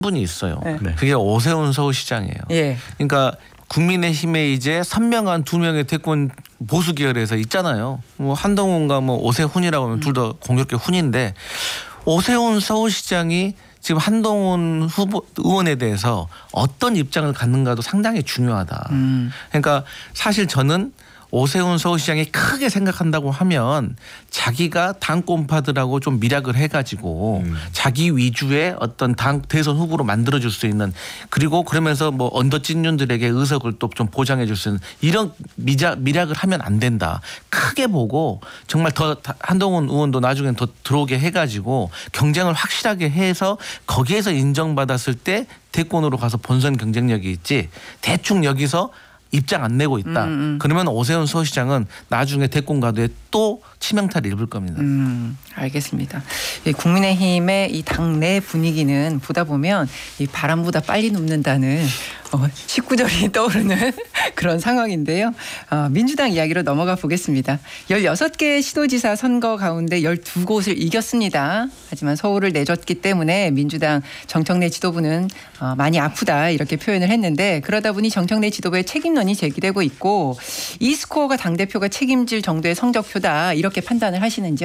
분이 있어요. 네. 그게 오세훈 서울시장이에요. 예. 그러니까 국민의힘에 이제 선명한 두 명의 대권 보수 계열에서 있잖아요. 뭐 한동훈과 뭐 오세훈이라고 하면 둘 다 공교롭게 훈인데 오세훈 서울시장이 지금 한동훈 후보 의원에 대해서 어떤 입장을 갖는가도 상당히 중요하다. 그러니까 사실 저는 오세훈 서울시장이 크게 생각한다고 하면 자기가 당권파들하고 좀 밀약을 해가지고 자기 위주의 어떤 당 대선 후보로 만들어줄 수 있는 그리고 그러면서 뭐 언더찐윤들에게 의석을 또 좀 보장해줄 수 있는 이런 밀약을 하면 안 된다. 크게 보고 정말 더 한동훈 의원도 나중엔 더 들어오게 해가지고 경쟁을 확실하게 해서 거기에서 인정받았을 때 대권으로 가서 본선 경쟁력이 있지 대충 여기서 입장 안 내고 있다. 그러면 오세훈 서울시장은 나중에 대권 가도에 또 치명타를 입을 겁니다. 알겠습니다. 이 국민의힘의 이 당내 분위기는 보다 보면 이 바람보다 빨리 눕는다는 19절이 떠오르는 그런 상황인데요. 민주당 이야기로 넘어가 보겠습니다. 16개 시도지사 선거 가운데 12곳을 이겼습니다. 하지만 서울을 내줬기 때문에 민주당 정청래 지도부는 많이 아프다 이렇게 표현을 했는데 그러다 보니 정청래 지도부의 책임론이 제기되고 있고 이 스코어가 당대표가 책임질 정도의 성적표다 이렇게 판단을 하시는지요?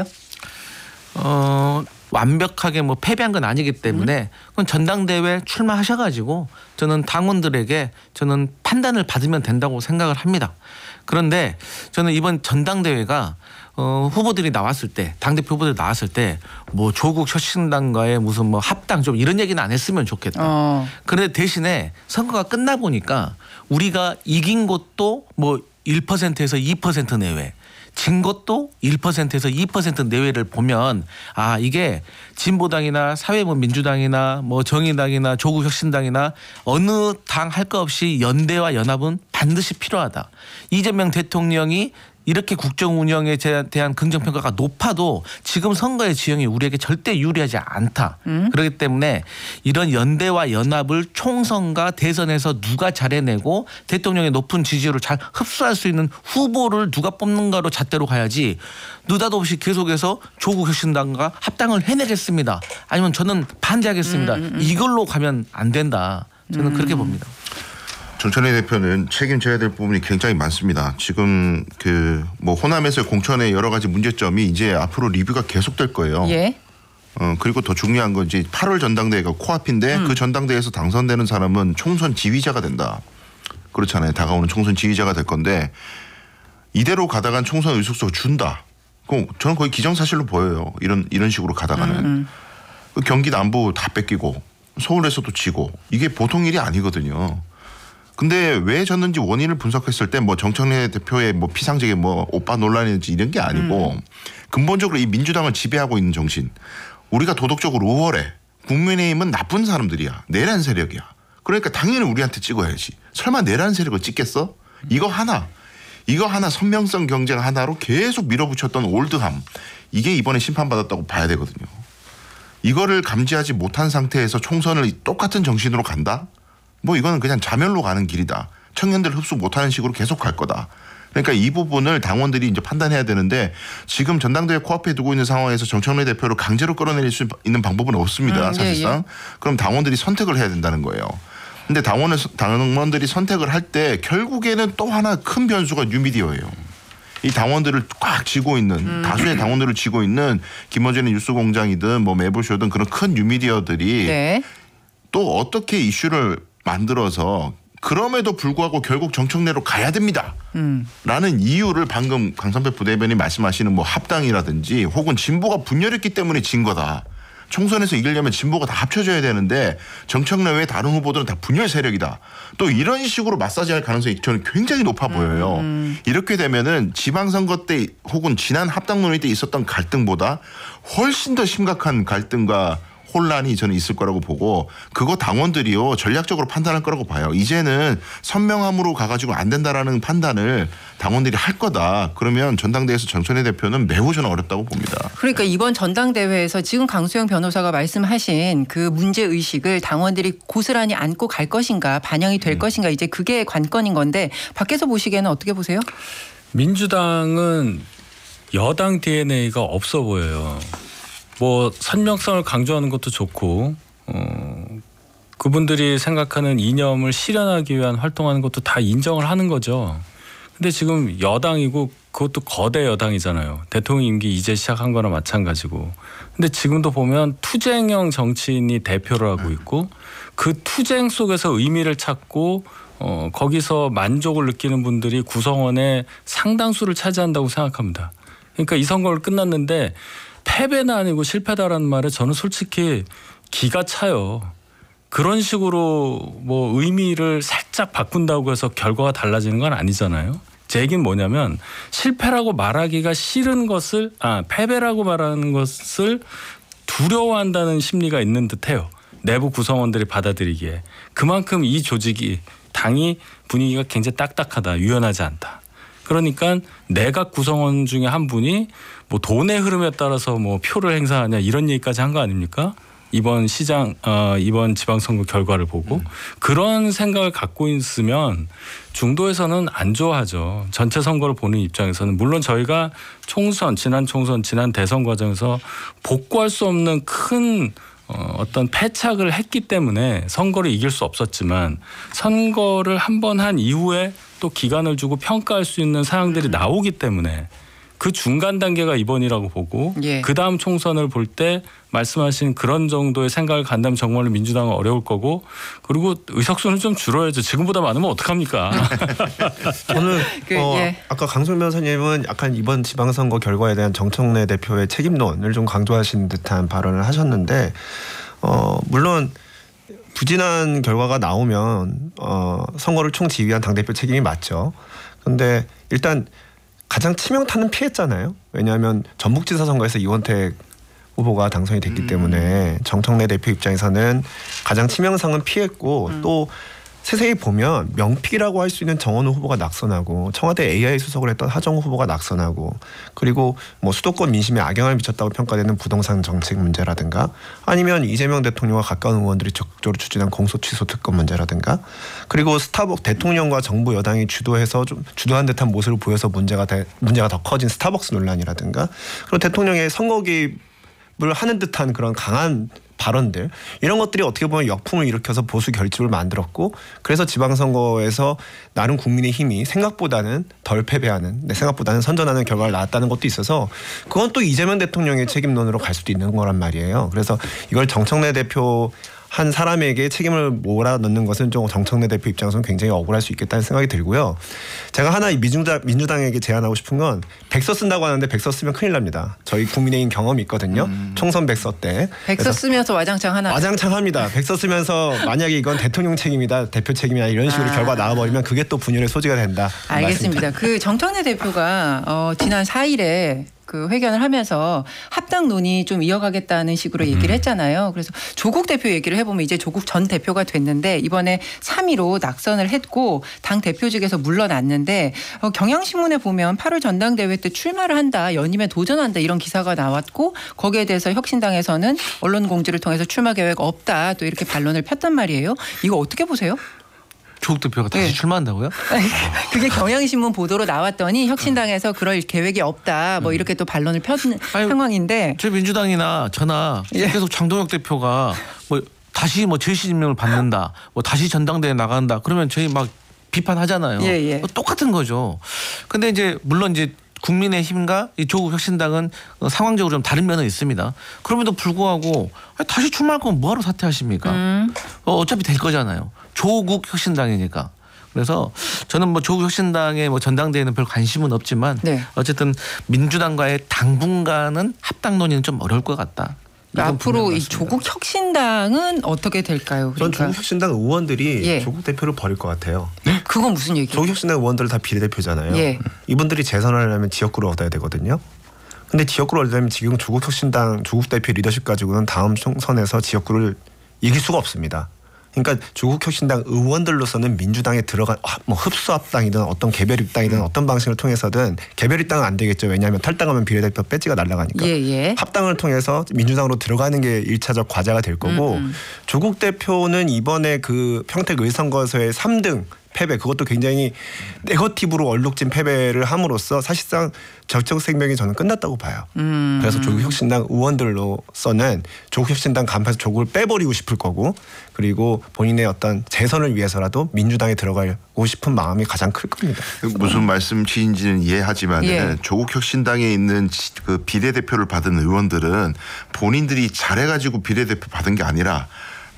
완벽하게 뭐 패배한 건 아니기 때문에 그건 전당대회 출마하셔가지고 저는 당원들에게 저는 판단을 받으면 된다고 생각을 합니다. 그런데 저는 이번 전당대회가 후보들이 나왔을 때 당대표 후보들이 나왔을 때 뭐 조국 혁신당과의 무슨 뭐 합당 좀 이런 얘기는 안 했으면 좋겠다. 그런데 대신에 선거가 끝나 보니까 우리가 이긴 것도 뭐 1%에서 2% 내외 진 것도 1%에서 2% 내외를 보면 아 이게 진보당이나 사회민주당이나 뭐 정의당이나 조국혁신당이나 어느 당 할 거 없이 연대와 연합은 반드시 필요하다. 이재명 대통령이 이렇게 국정 운영에 대한 긍정평가가 높아도 지금 선거의 지형이 우리에게 절대 유리하지 않다. 그렇기 때문에 이런 연대와 연합을 총선과 대선에서 누가 잘해내고 대통령의 높은 지지율을 잘 흡수할 수 있는 후보를 누가 뽑는가로 잣대로 가야지 느닷없이 계속해서 조국혁신당과 합당을 해내겠습니다. 아니면 저는 반대하겠습니다. 이걸로 가면 안 된다. 저는 그렇게 봅니다. 정청래 대표는 책임져야 될 부분이 굉장히 많습니다. 지금 그 뭐 호남에서의 공천의 여러 가지 문제점이 이제 앞으로 리뷰가 계속될 거예요. 예. 그리고 더 중요한 건 이제 8월 전당대회가 코앞인데 그 전당대회에서 당선되는 사람은 총선 지휘자가 된다. 그렇잖아요. 다가오는 총선 지휘자가 될 건데 이대로 가다간 총선 의석수 준다. 그럼 저는 거의 기정사실로 보여요. 이런 식으로 가다가는 경기 남부 다 뺏기고 서울에서도 지고 이게 보통 일이 아니거든요. 근데 왜 졌는지 원인을 분석했을 때 뭐 정청래 대표의 뭐 피상적인 뭐 오빠 논란인지 이런 게 아니고 근본적으로 이 민주당을 지배하고 있는 정신. 우리가 도덕적으로 우월해. 국민의힘은 나쁜 사람들이야. 내란 세력이야. 그러니까 당연히 우리한테 찍어야지. 설마 내란 세력을 찍겠어? 이거 하나 선명성 경쟁 하나로 계속 밀어붙였던 올드함. 이게 이번에 심판받았다고 봐야 되거든요. 이거를 감지하지 못한 상태에서 총선을 똑같은 정신으로 간다? 뭐 이거는 그냥 자멸로 가는 길이다. 청년들 흡수 못하는 식으로 계속 갈 거다. 그러니까 이 부분을 당원들이 이제 판단해야 되는데 지금 전당대회 코앞에 두고 있는 상황에서 정청래 대표를 강제로 끌어내릴 수 있는 방법은 없습니다. 사실상. 예. 그럼 당원들이 선택을 해야 된다는 거예요. 근데 당원들이 선택을 할 때 결국에는 또 하나 큰 변수가 뉴미디어예요. 이 당원들을 꽉 쥐고 있는 다수의 당원들을 쥐고 있는 김어준의 뉴스공장이든 뭐 매불쇼든 그런 큰 뉴미디어들이 네. 또 어떻게 이슈를 만들어서 그럼에도 불구하고 결국 정청래로 가야 됩니다. 라는 이유를 방금 강선배 부대변인이 말씀하시는 뭐 합당이라든지 혹은 진보가 분열했기 때문에 진 거다. 총선에서 이기려면 진보가 다 합쳐져야 되는데 정청래 외에 다른 후보들은 다 분열 세력이다. 또 이런 식으로 마사지할 가능성이 저는 굉장히 높아 보여요. 이렇게 되면은 지방선거 때 혹은 지난 합당 논의 때 있었던 갈등보다 훨씬 더 심각한 갈등과 혼란이 저는 있을 거라고 보고 그거 당원들이요 전략적으로 판단할 거라고 봐요. 이제는 선명함으로 가가지고 안 된다라는 판단을 당원들이 할 거다. 그러면 전당대회에서 정청래 대표는 매우 저는 어렵다고 봅니다. 그러니까 이번 전당대회에서 지금 강수영 변호사가 말씀하신 그 문제의식을 당원들이 고스란히 안고 갈 것인가 반영이 될 것인가 이제 그게 관건인 건데 밖에서 보시기에는 어떻게 보세요? 민주당은 여당 DNA가 없어 보여요. 뭐 선명성을 강조하는 것도 좋고 그분들이 생각하는 이념을 실현하기 위한 활동하는 것도 다 인정을 하는 거죠. 근데 지금 여당이고 그것도 거대 여당이잖아요. 대통령 임기 이제 시작한 거나 마찬가지고. 근데 지금도 보면 투쟁형 정치인이 대표를 하고 있고 그 투쟁 속에서 의미를 찾고 거기서 만족을 느끼는 분들이 구성원의 상당수를 차지한다고 생각합니다. 그러니까 이 선거를 끝났는데 패배는 아니고 실패다라는 말에 저는 솔직히 기가 차요. 그런 식으로 뭐 의미를 살짝 바꾼다고 해서 결과가 달라지는 건 아니잖아요. 제 얘기는 뭐냐면 실패라고 말하기가 싫은 것을 패배라고 말하는 것을 두려워한다는 심리가 있는 듯해요. 내부 구성원들이 받아들이기에. 그만큼 이 조직이 당이 분위기가 굉장히 딱딱하다. 유연하지 않다. 그러니까 내각 구성원 중에 한 분이 뭐 돈의 흐름에 따라서 뭐 표를 행사하냐 이런 얘기까지 한 거 아닙니까? 이번 이번 지방선거 결과를 보고 그런 생각을 갖고 있으면 중도에서는 안 좋아하죠. 전체 선거를 보는 입장에서는 물론 저희가 지난 총선, 지난 대선 과정에서 복구할 수 없는 큰 어떤 패착을 했기 때문에 선거를 이길 수 없었지만 선거를 한 번 한 이후에 또 기간을 주고 평가할 수 있는 사항들이 나오기 때문에 그 중간 단계가 이번이라고 보고 예. 그다음 총선을 볼 때 말씀하신 그런 정도의 생각을 간다면 정말로 민주당은 어려울 거고 그리고 의석수는 좀 줄어야죠. 지금보다 많으면 어떡합니까? 저는 예. 아까 강솔 변호사님은 약간 이번 지방선거 결과에 대한 정청래 대표의 책임론을 좀 강조하신 듯한 발언을 하셨는데 물론 부진한 결과가 나오면 선거를 총지휘한 당대표 책임이 맞죠. 그런데 일단 가장 치명타는 피했잖아요. 왜냐하면 전북지사 선거에서 이원택 후보가 당선이 됐기 때문에 정청래 대표 입장에서는 가장 치명상은 피했고 또 세세히 보면 명픽이라고 할 수 있는 정원우 후보가 낙선하고 청와대 AI 수석을 했던 하정우 후보가 낙선하고 그리고 뭐 수도권 민심에 악영향을 미쳤다고 평가되는 부동산 정책 문제라든가 아니면 이재명 대통령과 가까운 의원들이 적극적으로 추진한 공소 취소 특검 문제라든가 그리고 스타벅 대통령과 정부 여당이 주도해서 좀 주도한 듯한 모습을 보여서 문제가 더 커진 스타벅스 논란이라든가 그리고 대통령의 선거 개입을 하는 듯한 그런 강한 발언들 이런 것들이 어떻게 보면 역풍을 일으켜서 보수 결집을 만들었고 그래서 지방선거에서 나름 국민의힘이 생각보다는 덜 패배하는 생각보다는 선전하는 결과를 낳았다는 것도 있어서 그건 또 이재명 대통령의 책임론으로 갈 수도 있는 거란 말이에요. 그래서 이걸 정청래 대표 한 사람에게 책임을 몰아넣는 것은 좀 정청래 대표 입장에서는 굉장히 억울할 수 있겠다는 생각이 들고요. 제가 하나 민주당에게 제안하고 싶은 건 백서 쓴다고 하는데 백서 쓰면 큰일 납니다. 저희 국민의힘 경험이 있거든요. 총선 백서 때. 백서 쓰면서 와장창 하나. 와장창합니다. 백서 쓰면서 만약에 이건 대통령 책임이다. 대표 책임이다. 이런 식으로 결과 나와버리면 그게 또 분열의 소지가 된다. 알겠습니다. 그 정청래 대표가 지난 4일에 그 회견을 하면서 합당 논의 좀 이어가겠다는 식으로 얘기를 했잖아요. 그래서 조국 대표 얘기를 해보면 이제 조국 전 대표가 됐는데 이번에 3위로 낙선을 했고 당 대표직에서 물러났는데 경향신문에 보면 8월 전당대회 때 출마를 한다. 연임에 도전한다. 이런 기사가 나왔고 거기에 대해서 혁신당에서는 언론 공지를 통해서 출마 계획 없다. 또 이렇게 반론을 폈단 말이에요. 이거 어떻게 보세요? 조국 대표가 다시 네. 출마한다고요? 그게 경향신문 보도로 나왔더니 혁신당에서 그럴 계획이 없다. 뭐 이렇게 또 반론을 편 상황인데. 저희 민주당이나 저나 계속 장동혁 대표가 뭐 다시 뭐 재신임을 받는다. 뭐 다시 전당대회 나간다. 그러면 저희 막 비판하잖아요. 예. 똑같은 거죠. 근데 이제 물론 이제 국민의힘과 이 조국 혁신당은 상황적으로 좀 다른 면은 있습니다. 그럼에도 불구하고 다시 출마할 거면 뭐하러 사퇴하십니까? 어차피 될 거잖아요. 조국 혁신당이니까. 그래서 저는 뭐 조국 혁신당의 뭐 전당대회는 별 관심은 없지만 네. 어쨌든 민주당과의 당분간은 합당 논의는 좀 어려울 것 같다. 앞으로 이 조국 혁신당은 어떻게 될까요? 전 그러니까. 조국 혁신당 의원들이 예. 조국 대표를 버릴 것 같아요. 그건 무슨 얘기예요? 조국 혁신당 의원들 다 비례대표잖아요. 예. 이분들이 재선을 하려면 지역구를 얻어야 되거든요. 근데 지역구를 얻으려면 지금 조국 혁신당 조국 대표 리더십 가지고는 다음 총선에서 지역구를 이길 수가 없습니다. 그러니까 조국 혁신당 의원들로서는 민주당에 들어간 뭐 흡수합당이든 어떤 개별 입당이든 어떤 방식을 통해서든 개별 입당은 안 되겠죠. 왜냐하면 탈당하면 비례대표 배지가 날아가니까. 예. 합당을 통해서 민주당으로 들어가는 게 1차적 과제가 될 거고 조국 대표는 이번에 그 평택 의선거에서의 3등 패배 그것도 굉장히 네거티브로 얼룩진 패배를 함으로써 사실상 정책 생명이 저는 끝났다고 봐요. 그래서 조국혁신당 의원들로서는 조국혁신당 간판에서 조국을 빼버리고 싶을 거고 그리고 본인의 어떤 재선을 위해서라도 민주당에 들어가고 싶은 마음이 가장 클 겁니다. 무슨 말씀이신지는 이해하지만 예. 조국혁신당에 있는 그 비례대표를 받은 의원들은 본인들이 잘해가지고 비례대표 받은 게 아니라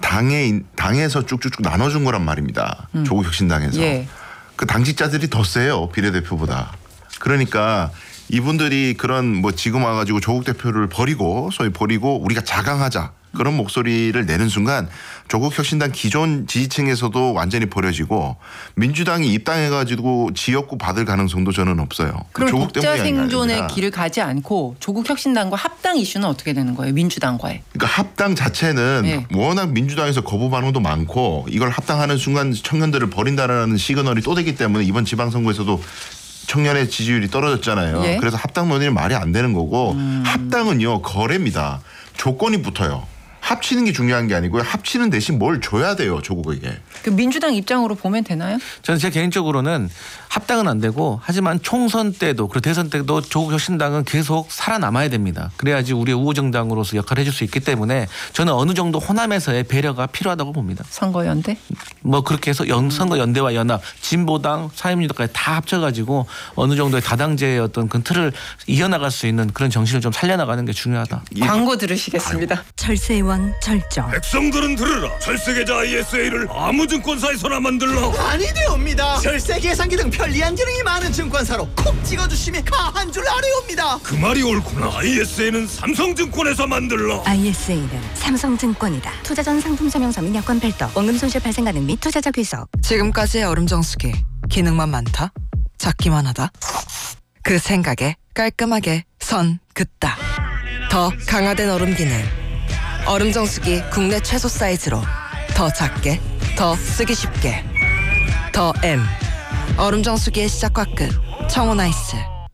당에서 쭉쭉쭉 나눠준 거란 말입니다. 조국혁신당에서. 예. 그 당직자들이 더 세요. 비례대표보다. 그러니까 이분들이 그런 뭐 지금 와가지고 조국 대표를 소위 버리고 우리가 자강하자. 그런 목소리를 내는 순간 조국혁신당 기존 지지층에서도 완전히 버려지고 민주당이 입당해가지고 지역구 받을 가능성도 저는 없어요. 그럼 조국 독자 때문이 생존의 아니라. 길을 가지 않고 조국혁신당과 합당 이슈는 어떻게 되는 거예요? 민주당과의. 그러니까 합당 자체는 네. 워낙 민주당에서 거부 반응도 많고 이걸 합당하는 순간 청년들을 버린다라는 시그널이 또 되기 때문에 이번 지방선거에서도 청년의 지지율이 떨어졌잖아요. 예. 그래서 합당 논의는 말이 안 되는 거고 합당은요 거래입니다. 조건이 붙어요. 합치는 게 중요한 게 아니고요. 합치는 대신 뭘 줘야 돼요. 조국에게. 그 민주당 입장으로 보면 되나요? 저는 제 개인적으로는 합당은 안 되고 하지만 총선 때도 그리고 대선 때도 조국혁신당은 계속 살아남아야 됩니다. 그래야지 우리의 우호정당으로서 역할을 해줄 수 있기 때문에 저는 어느 정도 호남에서의 배려가 필요하다고 봅니다. 선거연대? 뭐 그렇게 해서 선거연대와 연합, 진보당, 사회민주당까지 다 합쳐가지고 어느 정도의 다당제의 어떤 그 틀을 이어나갈 수 있는 그런 정신을 좀 살려나가는 게 중요하다. 광고 들으시겠습니다. 철새의 왕 절정. 백성들은 들으라. 철새계좌 ISA를 아무 증권사에서나 만들라. 아니되옵니다. 절세 계산기 등 편리한 기능이 많은 증권사로 콕 찍어주시면 가한 줄 아뢰옵니다. 그 말이 옳구나. ISA는 삼성증권에서 만들라. ISA는 삼성증권이다. 투자 전 상품 설명서 및 여건 별도. 원금 손실 발생 가능 및 투자자 귀속. 지금까지의 얼음정수기 기능만 많다? 작기만 하다? 그 생각에 깔끔하게 선 긋다. 더 강화된 얼음 기능. 얼음정수기 국내 최소 사이즈로 더 작게, 더 쓰기 쉽게. 더 M. 얼음정수기의 시작과 끝. 청호나이스.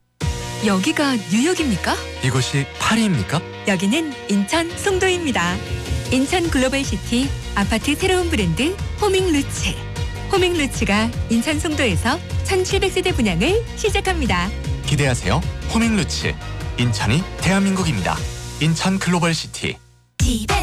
여기가 뉴욕입니까? 이곳이 파리입니까? 여기는 인천 송도입니다. 인천 글로벌시티 아파트 새로운 브랜드 호밍루츠. 호밍루츠가 인천 송도에서 1700세대 분양을 시작합니다. 기대하세요. 호밍루츠. 인천이 대한민국입니다. 인천 글로벌시티. 집에